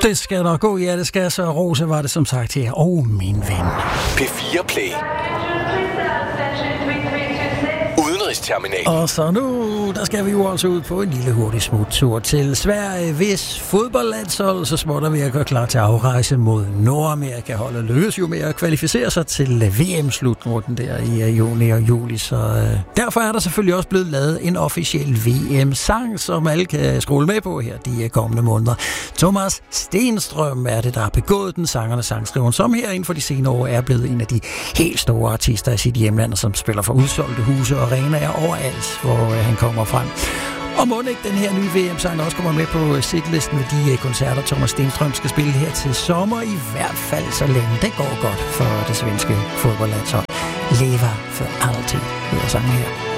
Det skal nok gå, ja, det skal så. Rose var det som sagt her. Min ven. P4 Play. Udenrigsterminal. Og så nu, der skal vi jo også ud på en lille hurtig smuttur til Sverige, hvis fodboldlandshold så småt er ved at gøre klar til afrejse mod Nordamerika. Holdet lykkes jo med at kvalificere sig til VM-slutrunden der i juni og juli, så derfor er der selvfølgelig også blevet lavet en officiel VM-sang, som alle kan scrolle med på her de kommende måneder. Thomas Stenstrøm er det, der har begået den, sangerne sangskriven, som her inden for de senere år er blevet en af de helt store artister i sit hjemland, som spiller for udsolgte huse og arenaer overalt, hvor han kommer frem. Og må ikke den her nye VM-sang også kommer med på setlisten med de koncerter, Thomas Stenstrøm skal spille her til sommer, i hvert fald så længe det går godt for det svenske fodboldlandshold. Lever for altid, hedder sangen her.